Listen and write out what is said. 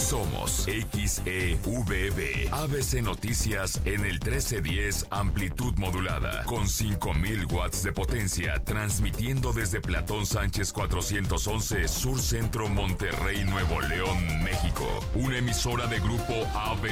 Somos XEVB. ABC Noticias en el 1310 amplitud modulada con 5000 watts de potencia, transmitiendo desde Platón Sánchez 411 Sur Centro, Monterrey, Nuevo León, México. Una emisora de grupo ABC.